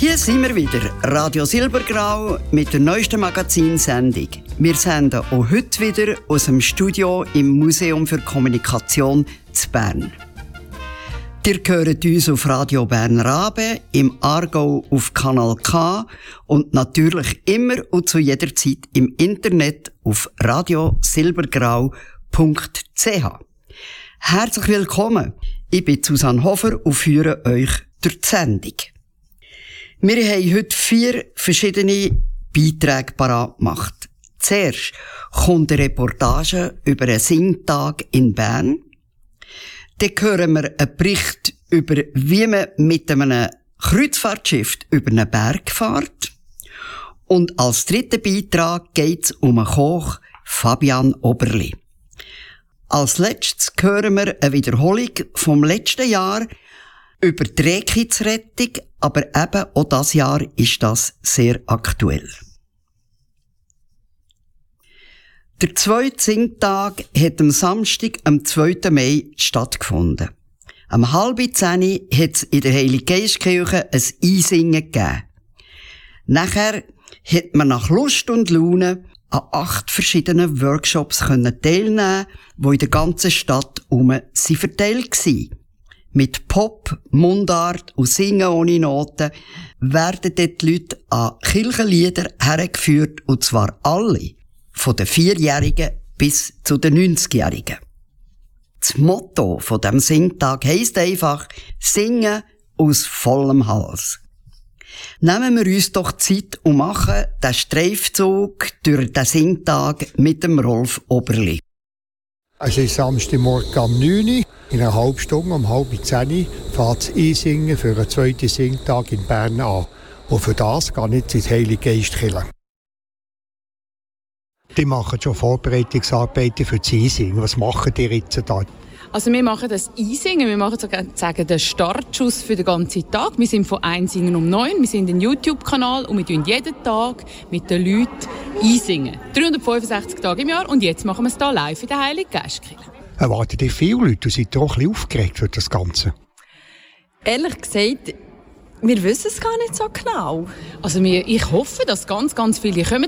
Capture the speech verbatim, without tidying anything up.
Hier sind wir wieder, Radio Silbergrau mit der neuesten Magazinsendung. Wir senden auch heute wieder aus dem Studio im Museum für Kommunikation zu Bern. Ihr hört uns auf Radio Bern-Rabe, im Aargau auf Kanal K und natürlich immer und zu jeder Zeit im Internet auf radio silbergrau punkt c h. Herzlich willkommen, ich bin Susanne Hofer und führe euch durch die Sendung. Wir haben heute vier verschiedene Beiträge parat gemacht. Zuerst kommt eine Reportage über einen Singtag in Bern. Dann hören wir einen Bericht über, wie man mit einem Kreuzfahrtschiff über einen Berg fährt. Und als dritten Beitrag geht es um einen Koch, Fabian Oberli. Als letztes hören wir eine Wiederholung vom letzten Jahr über die Rehkitzrettung, aber eben auch dieses Jahr ist das sehr aktuell. Der zweite Singtag hat am Samstag, am zweiten Mai, stattgefunden. Am halb zehn hat es in der Heiliggeistkirche ein Einsingen gegeben. Nachher hat man nach Lust und Laune an acht verschiedenen Workshops teilnehmen, die in der ganzen Stadt herum verteilt waren. Mit Pop, Mundart und Singen ohne Noten werden dort die Leute an Kirchenlieder hergeführt, und zwar alle. Von den Vierjährigen bis zu den Neunzigjährigen. Das Motto von dem Singtag heisst einfach «Singen aus vollem Hals». Nehmen wir uns doch Zeit und machen den Streifzug durch den Singtag mit dem Rolf Oberli. Es ist Samstagmorgen um neun Uhr. In einer halben Stunde, um halb zehn, fährt das Einsingen für einen zweiten Singtag in Bern an. Und für das gehe ich jetzt ins Heiliggeistkirche. Die machen schon Vorbereitungsarbeiten für das Einsingen. Was machen die jetzt da? Also wir machen das Einsingen, wir machen sozusagen den Startschuss für den ganzen Tag. Wir sind von Einsingen um neun, wir sind ein YouTube-Kanal und wir tun jeden Tag mit den Leuten einsingen. dreihundertfünfundsechzig Tage im Jahr und jetzt machen wir es hier live in der Heiliggeistkirche. Erwarten die viele Leute? Seid ihr auch ein bisschen aufgeregt für das Ganze? Ehrlich gesagt, wir wissen es gar nicht so genau. Also wir, ich hoffe, dass ganz, ganz viele kommen.